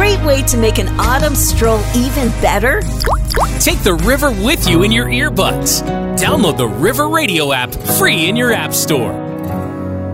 great way to make an autumn stroll even better? Take the river with you in your earbuds. Download the River Radio app free in your app store.